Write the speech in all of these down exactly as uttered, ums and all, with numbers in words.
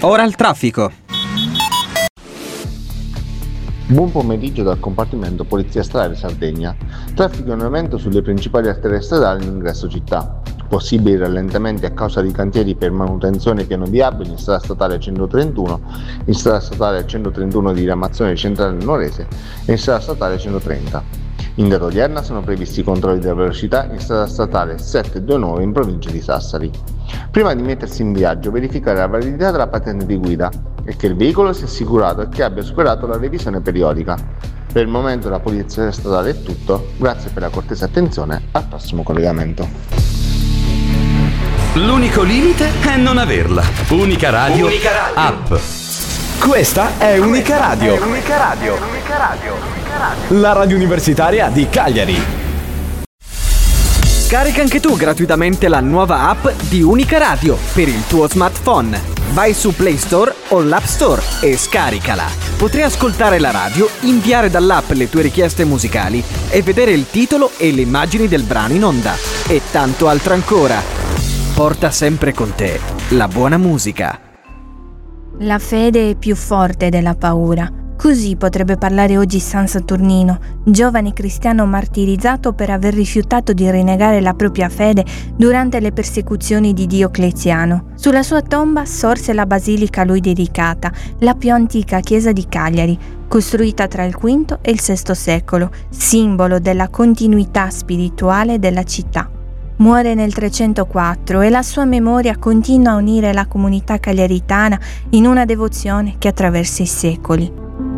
Ora il traffico. Buon pomeriggio dal compartimento Polizia Stradale Sardegna. Traffico in aumento sulle principali arterie stradali in ingresso città. Possibili rallentamenti a causa di cantieri per manutenzione piano viabili in strada statale centotrentuno, in strada statale centotrentuno di diramazione centrale nuorese e in strada statale centotrenta. In data odierna sono previsti controlli della velocità in strada statale settecentoventidue in provincia di Sassari. Prima di mettersi in viaggio, verificare la validità della patente di guida e che il veicolo sia assicurato e che abbia superato la revisione periodica. Per il momento la Polizia Stradale è tutto, grazie per la cortese attenzione, al prossimo collegamento. L'unico limite è non averla. Unica Radio, Unica Radio. App. Questa è Unica Radio. È Unica Radio. Unica Radio. Unica Radio. La radio universitaria di Cagliari. Scarica anche tu gratuitamente la nuova app di Unica Radio per il tuo smartphone. Vai su Play Store o l'App Store e scaricala. Potrai ascoltare la radio, inviare dall'app le tue richieste musicali e vedere il titolo e le immagini del brano in onda. E tanto altro ancora. Porta sempre con te la buona musica. La fede è più forte della paura. Così potrebbe parlare oggi San Saturnino, giovane cristiano martirizzato per aver rifiutato di rinnegare la propria fede durante le persecuzioni di Diocleziano. Sulla sua tomba sorse la basilica a lui dedicata, la più antica chiesa di Cagliari, costruita tra il quinto e il sesto secolo, simbolo della continuità spirituale della città. Muore nel trecentoquattro e la sua memoria continua a unire la comunità cagliaritana in una devozione che attraversa i secoli.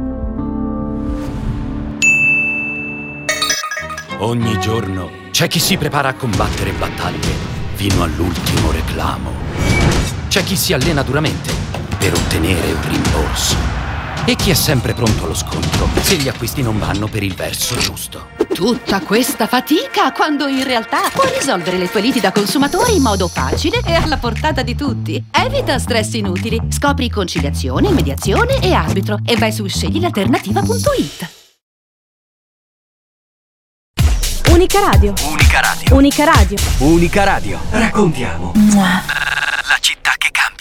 Ogni giorno c'è chi si prepara a combattere battaglie fino all'ultimo reclamo. C'è chi si allena duramente per ottenere un rimborso. E chi è sempre pronto allo scontro se gli acquisti non vanno per il verso giusto. Tutta questa fatica quando in realtà puoi risolvere le tue liti da consumatore in modo facile e alla portata di tutti. Evita stress inutili, scopri conciliazione, mediazione e arbitro e vai su scegli l'alternativa punto it. Unica Radio. Unica Radio. Unica Radio. Unica Radio. Raccontiamo Mua. la città che cambia.